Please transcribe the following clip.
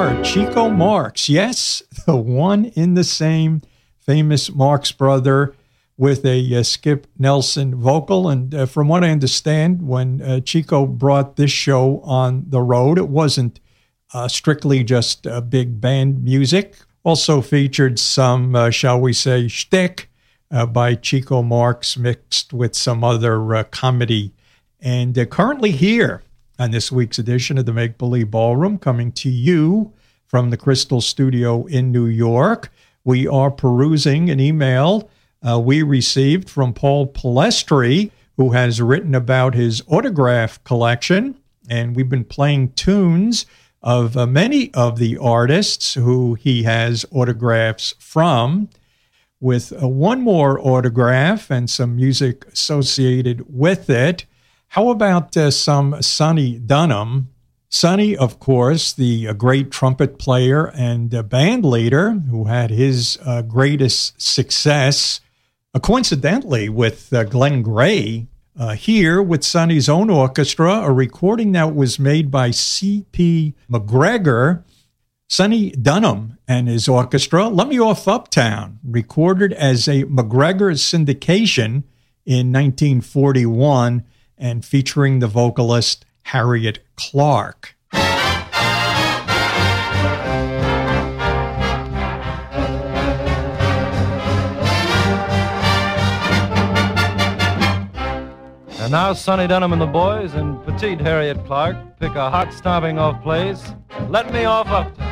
are Chico Marx. Yes, the one in the same famous Marx brother with a Skip Nelson vocal. And from what I understand, when Chico brought this show on the road, it wasn't strictly just big band music. Also featured some, shall we say, shtick by Chico Marx mixed with some other comedy. And currently here on this week's edition of the Make Believe Ballroom, coming to you from the Crystal Studio in New York, we are perusing an email we received from Paul Palestri, who has written about his autograph collection. And we've been playing tunes of many of the artists who he has autographs from, with one more autograph and some music associated with it. How about some Sonny Dunham? Sonny, of course, the great trumpet player and band leader who had his greatest success, coincidentally, with Glenn Gray, here with Sonny's own orchestra, a recording that was made by C.P. McGregor. Sonny Dunham and his orchestra, Let Me Off Uptown, recorded as a McGregor syndication in 1941 and featuring the vocalist Harriet Clark. And now Sonny Dunham and the boys and petite Harriet Clark pick a hot stomping off place, Let Me Off Uptown.